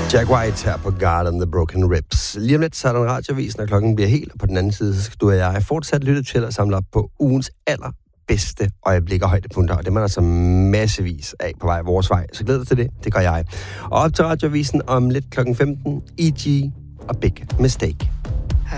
Jack White her på Garden the Broken Ribs. Lige om lidt, så er der en radioavis, når klokken bliver helt, og på den anden side, så skal du og jeg fortsat lytte til at samle op på ugens allerbedste øjeblikker og højdepunkter, og det er man altså massevis af på vej vores vej. Så glæder dig til det, det gør jeg. Og op til radioavisen om lidt klokken 15, E.G. og Big Mistake.